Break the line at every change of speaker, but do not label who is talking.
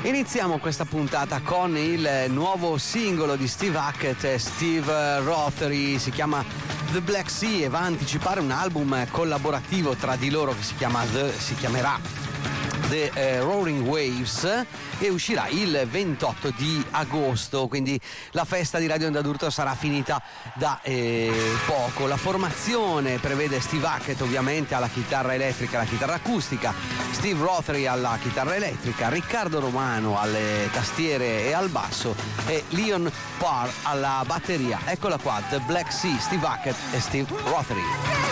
Iniziamo questa puntata con il nuovo singolo di Steve Hackett e Steve Rothery, si chiama The Black Sea e va a anticipare un album collaborativo tra di loro che si chiamerà The Roaring Waves e uscirà il 28 di agosto, quindi la festa di Radio Onda d'Urto sarà finita da poco. La formazione prevede Steve Hackett ovviamente alla chitarra elettrica e alla chitarra acustica, Steve Rothery alla chitarra elettrica, Riccardo Romano alle tastiere e al basso e Leon Parr alla batteria. Eccola qua, The Black Sea, Steve Hackett e Steve Rothery.